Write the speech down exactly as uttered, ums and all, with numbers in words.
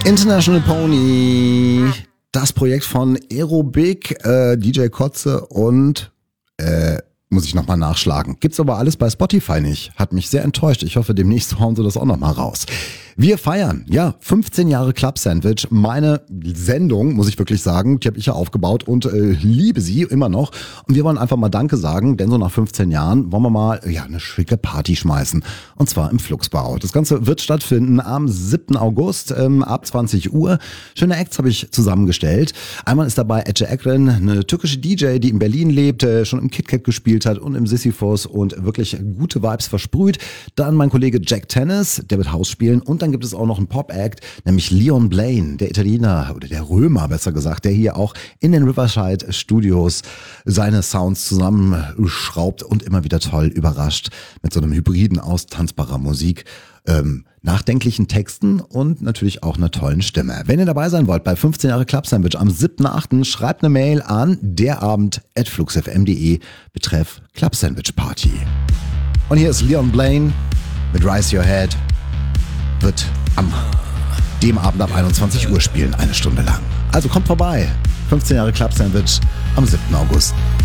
International Pony, das Projekt von Aerobic, äh, D J Kotze und äh, muss ich nochmal nachschlagen. Gibt's aber alles bei Spotify nicht. Hat mich sehr enttäuscht. Ich hoffe, demnächst hauen sie das auch nochmal raus. Wir feiern, ja, fünfzehn Jahre Club Sandwich. Meine Sendung, muss ich wirklich sagen, die habe ich ja aufgebaut und äh, liebe sie immer noch. Und wir wollen einfach mal Danke sagen, denn so nach fünfzehn Jahren wollen wir mal ja eine schicke Party schmeißen. Und zwar im Fluxbau. Das Ganze wird stattfinden am siebten August ähm, ab zwanzig Uhr. Schöne Acts habe ich zusammengestellt. Einmal ist dabei Ece Ekren, eine türkische D J, die in Berlin lebt, äh, schon im KitKat gespielt hat und im Sisyphos und wirklich gute Vibes versprüht. Dann mein Kollege Jack Tennis, der wird House spielen. Und dann gibt es auch noch einen Pop-Act, nämlich Leon Blaine, der Italiener oder der Römer besser gesagt, der hier auch in den Riverside Studios seine Sounds zusammenschraubt und immer wieder toll überrascht mit so einem Hybriden aus tanzbarer Musik, ähm, nachdenklichen Texten und natürlich auch einer tollen Stimme. Wenn ihr dabei sein wollt bei fünfzehn Jahre Club Sandwich am siebten achten schreibt eine Mail an derabend at fluxfm punkt de betreff Club Sandwich Party. Und hier ist Leon Blaine mit Rise Your Head. Wird am dem Abend ab einundzwanzig Uhr spielen, eine Stunde lang. Also kommt vorbei. fünfzehn Jahre Club Sandwich am siebten August.